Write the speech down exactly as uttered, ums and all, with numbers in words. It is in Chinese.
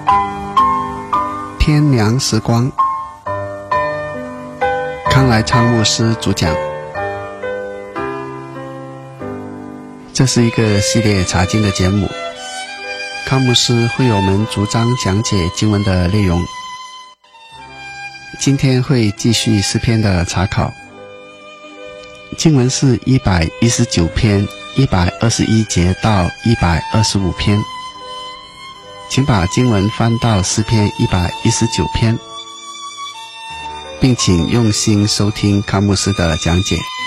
天凉时光，康来昌牧师主讲。这是一个系列查经的节目，康牧师会为我们逐章讲解经文的内容。今天会继续诗篇的查考，经文是一百一十九篇一百二十一节到一百二十五篇，请把经文翻到诗篇一百一十九篇，并请用心收听康牧师的讲解。